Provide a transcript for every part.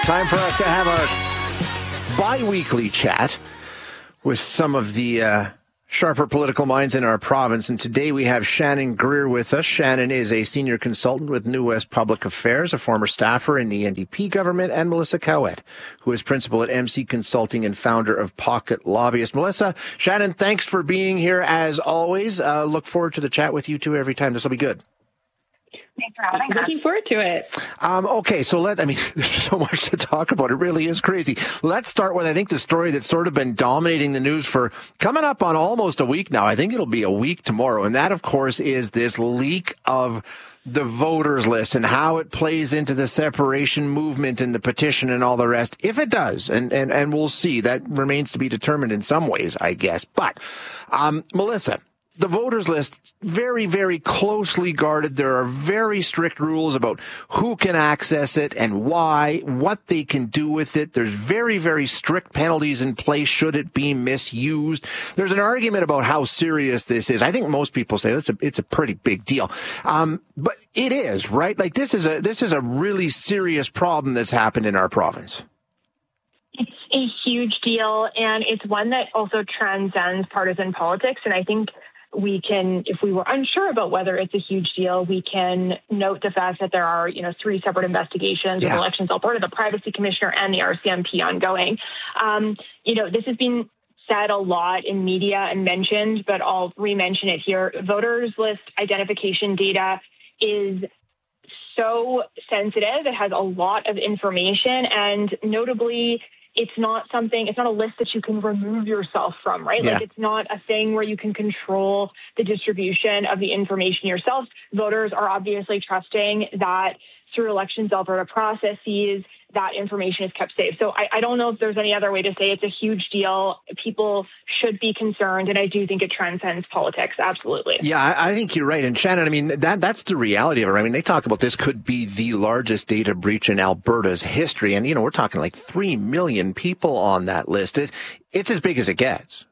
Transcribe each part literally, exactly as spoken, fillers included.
Time for us to have our bi-weekly chat with some of the uh, sharper political minds in our province. And today we have Shannon Greer with us. Shannon is a senior consultant with New West Public Affairs, a former staffer in the N D P government, and Melissa Cowett, who is principal at M C Consulting and founder of Pocket Lobbyist. Melissa, Shannon, thanks for being here as always. Uh, look forward to the chat with you two every time. This will be good. Thanks for having us. Looking forward to it. Um, okay, so let, I mean, there's so much to talk about. It really is crazy. Let's start with, I think, the story that's sort of been dominating the news for coming up on almost a week now. I think it'll be a week tomorrow. And that, of course, is this leak of the voters list and how it plays into the separation movement and the petition and all the rest. If it does, and, and, and we'll see, that remains to be determined in some ways, I guess. But, um, Melissa, the voters list, very, very closely guarded. There are very strict rules about who can access it and why, what they can do with it. There's very, very strict penalties in place should it be misused. There's an argument about how serious this is. I think most people say it's a, it's a pretty big deal. Um, but it is, right? Like this is a, this is a really serious problem that's happened in our province. It's a huge deal, and it's one that also transcends partisan politics. And I think we can, if we were unsure about whether it's a huge deal, we can note the fact that there are, you know, three separate investigations yeah. of Elections Alberta, the Privacy Commissioner, and the R C M P ongoing. Um, you know, this has been said a lot in media and mentioned, but I'll re-mention it here. Voters list identification data is so sensitive. It has a lot of information, and notably, it's not something, it's not a list that you can remove yourself from, right? Yeah. Like it's not a thing where you can control the distribution of the information yourself. Voters are obviously trusting that through Elections Alberta processes, that information is kept safe. So I, I don't know if there's any other way to say it's a huge deal. People should be concerned, and I do think it transcends politics. Absolutely. Yeah, I, I think you're right. And Shannon, I mean, that that's the reality of it. I mean, they talk about this could be the largest data breach in Alberta's history. And, you know, we're talking like three million people on that list. It, it's as big as it gets.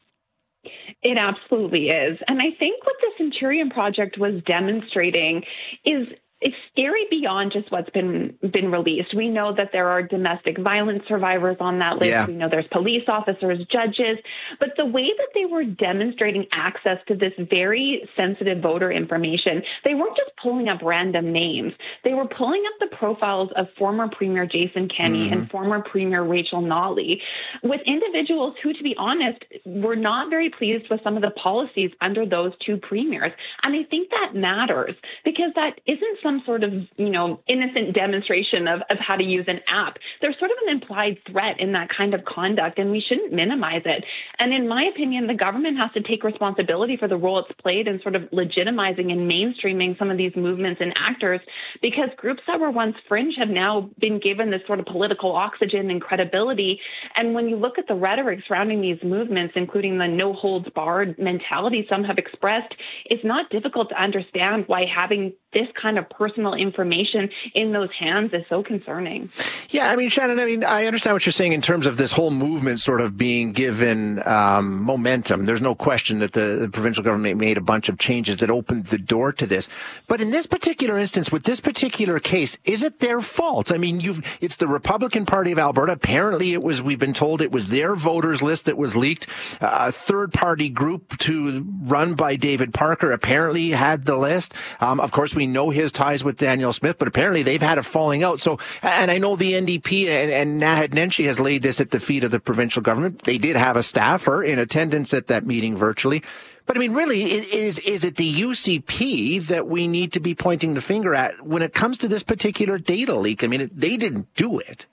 It absolutely is. And I think what the Centurion Project was demonstrating is it's scary beyond just what's been been released. We know that there are domestic violence survivors on that list. Yeah. We know there's police officers, judges. But the way that they were demonstrating access to this very sensitive voter information, they weren't just pulling up random names. They were pulling up the profiles of former Premier Jason Kenney mm-hmm. and former Premier Rachel Notley, with individuals who, to be honest, were not very pleased with some of the policies under those two premiers. And I think that matters because that isn't some sort of, you know, innocent demonstration of, of how to use an app. There's sort of an implied threat in that kind of conduct, and we shouldn't minimize it. And in my opinion, the government has to take responsibility for the role it's played in sort of legitimizing and mainstreaming some of these movements and actors, because groups that were once fringe have now been given this sort of political oxygen and credibility. And when you look at the rhetoric surrounding these movements, including the no holds barred mentality some have expressed, it's not difficult to understand why having this kind of personal information in those hands is so concerning. Yeah, I mean, Shannon, I mean, I understand what you're saying in terms of this whole movement sort of being given um, momentum. There's no question that the, the provincial government made a bunch of changes that opened the door to this. But in this particular instance, with this particular case, is it their fault? I mean, you've, it's the Republican Party of Alberta. Apparently it was, we've been told it was their voters list that was leaked. Uh, a third-party group to run by David Parker apparently had the list. Um, of course, we know his ties with Danielle Smith, but apparently they've had a falling out. So, and I know the N D P and, and Naheed Nenshi has laid this at the feet of the provincial government. They did have a staffer in attendance at that meeting virtually. But I mean, really, is, is it the U C P that we need to be pointing the finger at when it comes to this particular data leak? I mean, it, they didn't do it.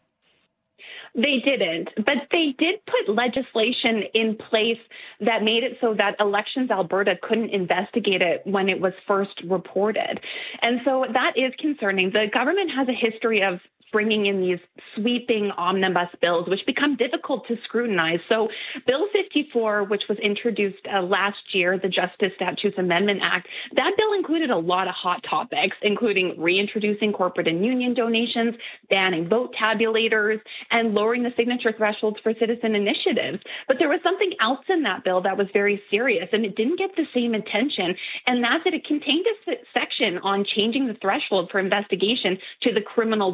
They didn't, but they did put legislation in place that made it so that Elections Alberta couldn't investigate it when it was first reported. And so that is concerning. The government has a history of bringing in these sweeping omnibus bills, which become difficult to scrutinize. So Bill fifty-four, which was introduced uh, last year, the Justice Statutes Amendment Act, that bill included a lot of hot topics, including reintroducing corporate and union donations, banning vote tabulators, and lowering the signature thresholds for citizen initiatives. But there was something else in that bill that was very serious, and it didn't get the same attention, and that's that it contained a section on changing the threshold for investigation to the criminal law standard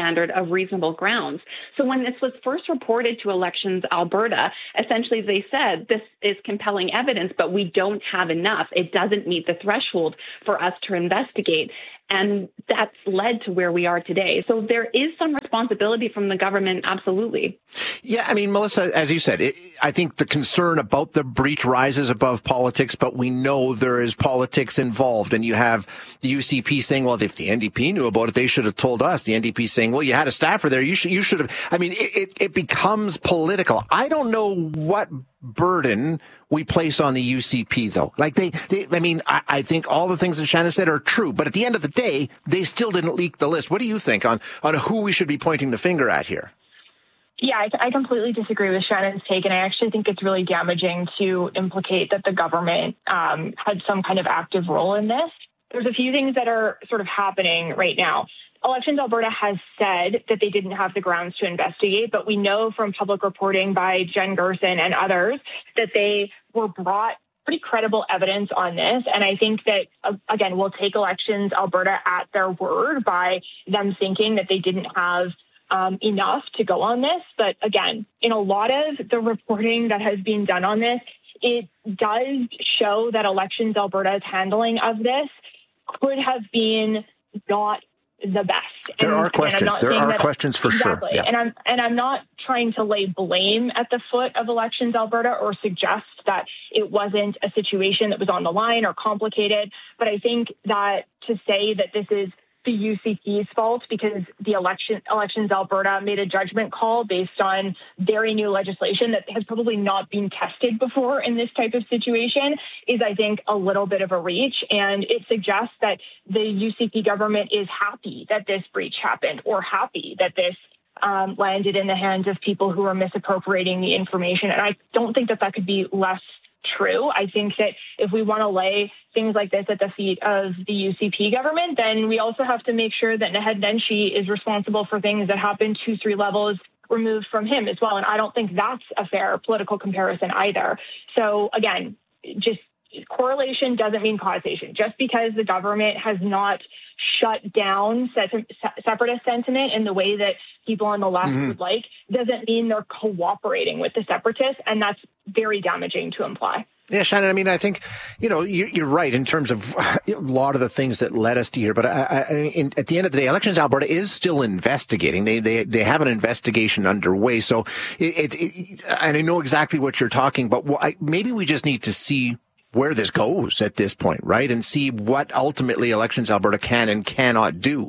standard of reasonable grounds. So when this was first reported to Elections Alberta, essentially they said this is compelling evidence, but we don't have enough. It doesn't meet the threshold for us to investigate. And that's led to where we are today. So there is some responsibility from the government, absolutely. Yeah, I mean, Melissa, as you said, it, I think the concern about the breach rises above politics, but we know there is politics involved. And you have the U C P saying, well, if the N D P knew about it, they should have told us. The N D P saying, well, you had a staffer there. You should, you should have. I mean, it, it, it becomes political. I don't know what burden we place on the U C P, though. Like they, they I mean, I, I think all the things that Shannon said are true, but at the end of the day, they still didn't leak the list. What do you think on, on who we should be pointing the finger at here? Yeah, I, I completely disagree with Shannon's take, and I actually think it's really damaging to implicate that the government um, had some kind of active role in this. There's a few things that are sort of happening right now. Elections Alberta has said that they didn't have the grounds to investigate, but we know from public reporting by Jen Gerson and others that they were brought pretty credible evidence on this. And I think that, uh, again, we'll take Elections Alberta at their word by them thinking that they didn't have um, enough to go on this. But again, in a lot of the reporting that has been done on this, it does show that Elections Alberta's handling of this could have been not the best. There and, are questions. There are that, questions for exactly. sure. Yeah. And I'm and I'm not trying to lay blame at the foot of Elections Alberta or suggest that it wasn't a situation that was on the line or complicated. But I think that to say that this is the U C P's fault because the election Elections Alberta made a judgment call based on very new legislation that has probably not been tested before in this type of situation is, I think, a little bit of a reach. And it suggests that the U C P government is happy that this breach happened or happy that this um, landed in the hands of people who are misappropriating the information. And I don't think that that could be less true. I think that if we want to lay things like this at the feet of the U C P government, then we also have to make sure that Naheed Nenshi is responsible for things that happen two, three levels removed from him as well. And I don't think that's a fair political comparison either. So again, just correlation doesn't mean causation. Just because the government has not shut down separatist sentiment in the way that people on the left mm-hmm. would like doesn't mean they're cooperating with the separatists, and that's very damaging to imply. Yeah, Shannon, I mean, I think, you know, you're right in terms of a lot of the things that led us to here. But I, I, in, at the end of the day, Elections Alberta is still investigating. They they they have an investigation underway. So it, it, it and I know exactly what you're talking about. Well, I, maybe we just need to see where this goes at this point, right? And see what ultimately Elections Alberta can and cannot do.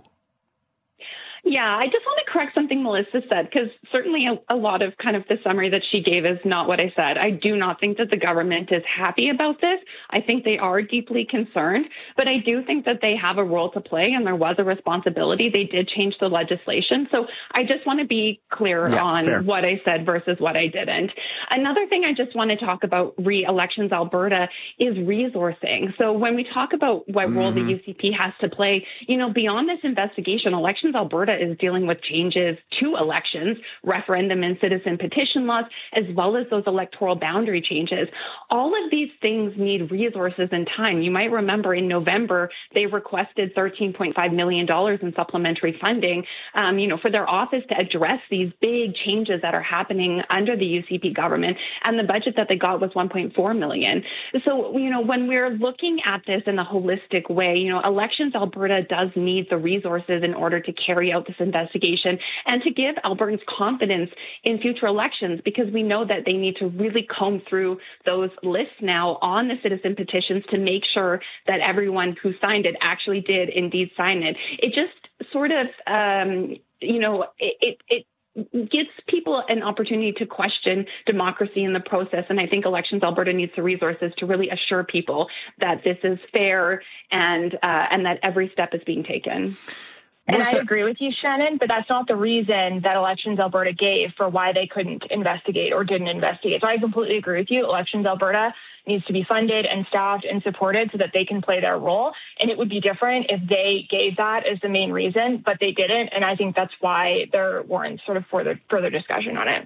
Yeah, I just want to correct something Melissa said, because certainly a, a lot of kind of the summary that she gave is not what I said. I do not think that the government is happy about this. I think they are deeply concerned, but I do think that they have a role to play and there was a responsibility. They did change the legislation. So I just want to be clear yeah, on fair. what I said versus what I didn't. Another thing I just want to talk about re-Elections Alberta is resourcing. So when we talk about what mm-hmm. role the U C P has to play, you know, beyond this investigation, Elections Alberta is dealing with changes to elections, referendum and citizen petition laws, as well as those electoral boundary changes. All of these things need resources and time. You might remember in November, they requested thirteen point five million dollars in supplementary funding, um, you know, for their office to address these big changes that are happening under the U C P government. And the budget that they got was one point four million dollars. So, you know, when we're looking at this in a holistic way, you know, Elections Alberta does need the resources in order to carry out this investigation and to give Albertans confidence in future elections, because we know that they need to really comb through those lists now on the citizen petitions to make sure that everyone who signed it actually did indeed sign it. It just sort of, um, you know, it, it, it gives people an opportunity to question democracy in the process. And I think Elections Alberta needs the resources to really assure people that this is fair and uh, and that every step is being taken. And I agree with you, Shannon, but that's not the reason that Elections Alberta gave for why they couldn't investigate or didn't investigate. So I completely agree with you. Elections Alberta needs to be funded and staffed and supported so that they can play their role. And it would be different if they gave that as the main reason, but they didn't. And I think that's why there warrants sort of further further discussion on it.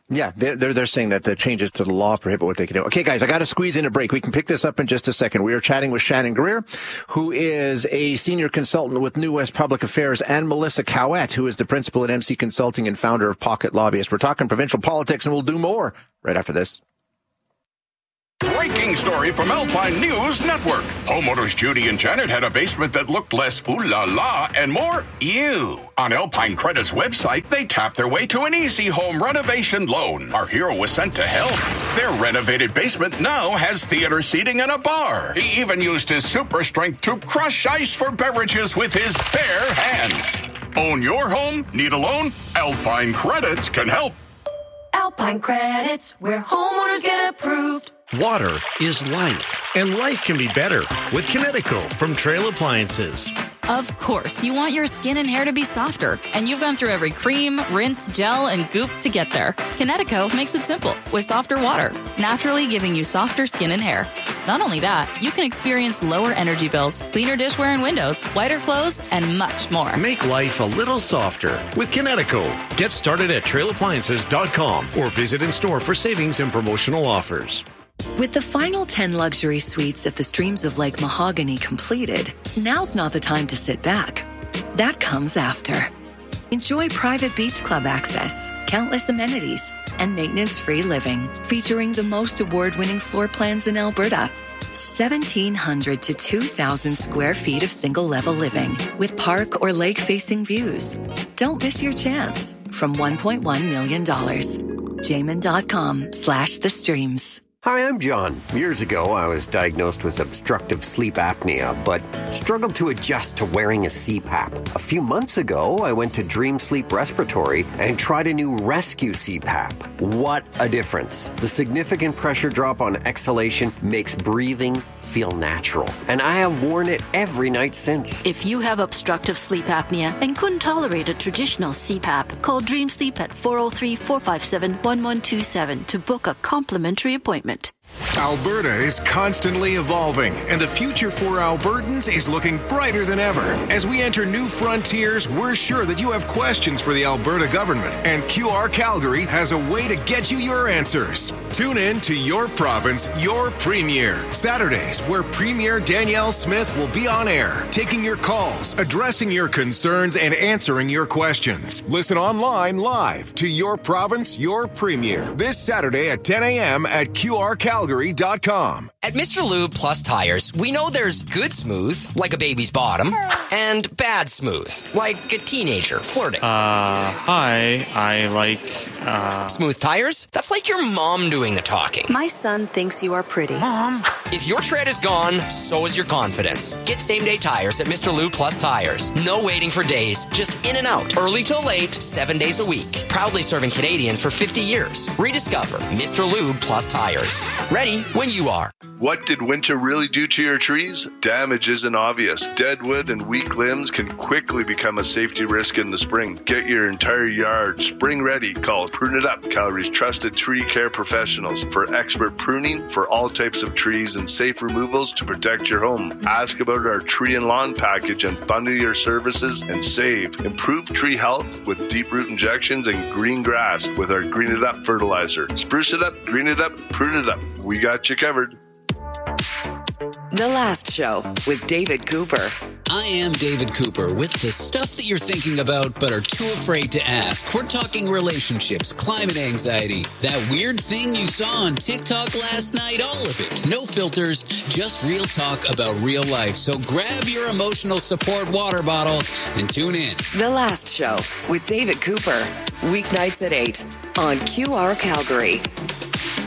Yeah, they're, they're saying that the changes to the law prohibit what they can do. Okay, guys, I got to squeeze in a break. We can pick this up in just a second. We are chatting with Shannon Greer, who is a senior consultant with New West Public Affairs, and Melissa Cowett, who is the principal at M C Consulting and founder of Pocket Lobbyist. We're talking provincial politics, and we'll do more right after this. Breaking story from Alpine News Network. Homeowners Judy and Janet had a basement that looked less ooh la la and more ew. On Alpine Credit's website, they tapped their way to an easy home renovation loan. Our hero was sent to help. Their renovated basement now has theater seating and a bar. He even used his super strength to crush ice for beverages with his bare hands. Own your home? Need a loan? Alpine Credits can help. Alpine Credits, where homeowners get approved. Water is life, and life can be better with Kinetico from Trail Appliances. Of course, you want your skin and hair to be softer, and you've gone through every cream, rinse, gel, and goop to get there. Kinetico makes it simple with softer water, naturally giving you softer skin and hair. Not only that, you can experience lower energy bills, cleaner dishware and windows, whiter clothes, and much more. Make life a little softer with Kinetico. Get started at trail appliances dot com or visit in store for savings and promotional offers. With the final ten luxury suites at the Streams of Lake Mahogany completed, now's not the time to sit back. That comes after. Enjoy private beach club access, countless amenities, and maintenance-free living, featuring the most award-winning floor plans in Alberta. seventeen hundred to two thousand square feet of single-level living with park or lake-facing views. Don't miss your chance. From one point one million dollars. Jamin.com slash the streams. Hi, I'm John. Years ago, I was diagnosed with obstructive sleep apnea, but struggled to adjust to wearing a C PAP. A few months ago, I went to Dream Sleep Respiratory and tried a new Rescue C PAP. What a difference. The significant pressure drop on exhalation makes breathing feel natural, and I have worn it every night since. If you have obstructive sleep apnea and couldn't tolerate a traditional C PAP, call Dream Sleep at four oh three, four five seven, one one two seven to book a complimentary appointment. Alberta is constantly evolving, and the future for Albertans is looking brighter than ever. As we enter new frontiers, we're sure that you have questions for the Alberta government, and Q R Calgary has a way to get you your answers. Tune in to Your Province, Your Premier, Saturdays, where Premier Danielle Smith will be on air, taking your calls, addressing your concerns, and answering your questions. Listen online live to Your Province, Your Premier, this Saturday at ten a.m. at Q R Calgary dot com. At Mister Lube Plus Tires, we know there's good smooth, like a baby's bottom, and bad smooth, like a teenager flirting. Uh, hi, I like, uh... Smooth tires? That's like your mom doing the talking. My son thinks you are pretty. Mom. If your tread is gone, so is your confidence. Get same-day tires at Mister Lube Plus Tires. No waiting for days, just in and out. Early till late, seven days a week. Proudly serving Canadians for fifty years. Rediscover Mister Lube Plus Tires. Ready when you are. What did winter really do to your trees? Damage isn't obvious. Dead wood and weak limbs can quickly become a safety risk in the spring. Get your entire yard spring ready. Call Prune It Up, Calgary's trusted tree care professionals, for expert pruning for all types of trees and safe removals to protect your home. Ask about our tree and lawn package and bundle your services and save. Improve tree health with deep root injections and green grass with our Green It Up fertilizer. Spruce it up, green it up, prune it up. We got you covered. The Last Show with David Cooper. I am David Cooper with the stuff that you're thinking about but are too afraid to ask. We're talking relationships, climate anxiety, that weird thing you saw on TikTok last night, all of it. No filters, just real talk about real life. So grab your emotional support water bottle and tune in. The Last Show with David Cooper. Weeknights at eight on Q R Calgary.